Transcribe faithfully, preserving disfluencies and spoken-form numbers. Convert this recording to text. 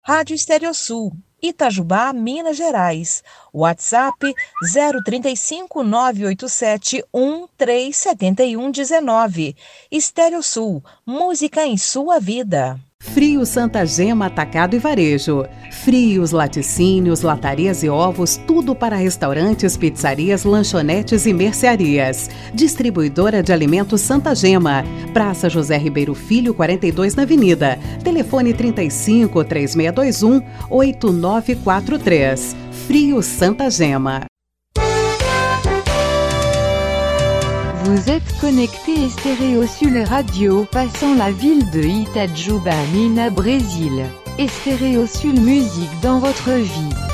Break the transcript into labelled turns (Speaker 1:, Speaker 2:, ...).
Speaker 1: Rádio Estereosul, Itajubá, Minas Gerais. WhatsApp zero trinta e cinco, nove oito sete, um três sete um um nove. Estereosul, música em sua vida.
Speaker 2: Frios Santa Gema Atacado e Varejo. Frios, laticínios, latarias e ovos, tudo para restaurantes, pizzarias, lanchonetes e mercearias. Distribuidora de alimentos Santa Gema. Praça José Ribeiro Filho, quarenta e dois na Avenida. Telefone trinta e cinco, três seis dois um, oito nove quatro três. Frios Santa Gema.
Speaker 3: Vous êtes connecté Stéréosul Radio, passant la ville de Itajuba, Minas, Brésil. Stéréosul musique dans votre vie.